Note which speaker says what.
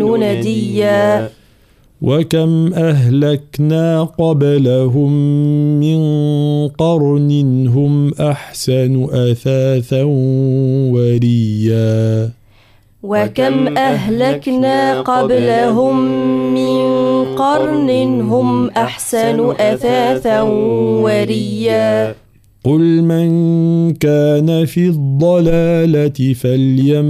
Speaker 1: نديا
Speaker 2: وكم أهلكنا قبلهم من قرن هم أحسن أثاثا وريا
Speaker 1: وكم أهلكنا قبلهم من قرن هم أحسن أثاثا وريا
Speaker 2: قل من كان في الضلالة فليمدد